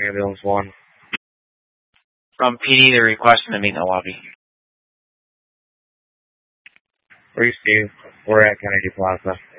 Ambulance 1. From PD, they're requesting to meet in the lobby. Where are you, Steve? We're at Kennedy Plaza.